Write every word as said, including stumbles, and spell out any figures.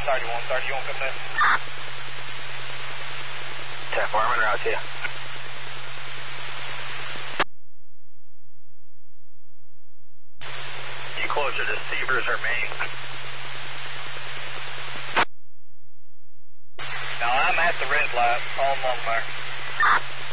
thirty-one, thirty-one, come in. ten four, I'm en route to you. You closer to Severs or Maine? No, I'm at the red light, all along there.